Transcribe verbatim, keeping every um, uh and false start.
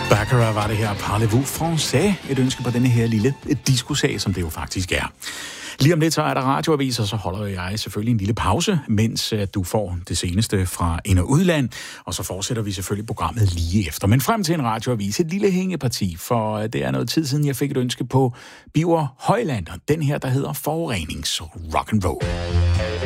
Baccarat var det her, Parlez-vous français, et ønske på denne her lille diskusag, som det jo faktisk er. Lige om lidt så er der radioaviser, så holder jeg selvfølgelig en lille pause, mens du får det seneste fra ind- og udland, og så fortsætter vi selvfølgelig programmet lige efter. Men frem til en radioavis, et lille hængeparti, for det er noget tid siden, jeg fik et ønske på Biver Højlander, den her, der hedder Forurenings Rock'n'Roll.